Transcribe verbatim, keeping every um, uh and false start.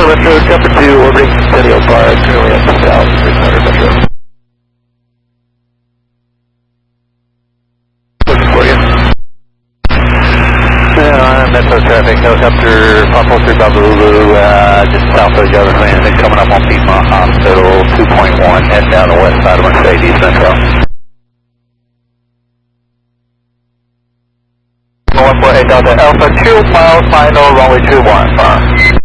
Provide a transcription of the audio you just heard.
Metro, Chopper two, orbiting Centennial Park, currently at two thousand six hundred Metro. Looking for you. Uh, Metro traffic, helicopter, Papa three Bravo Lulu, uh, just south of Government Landing, coming up on Piedmont Hospital, two point one, heading down the west side of Mercedes Metro. one four eight Delta Alpha, two miles, final, runway two one, fine.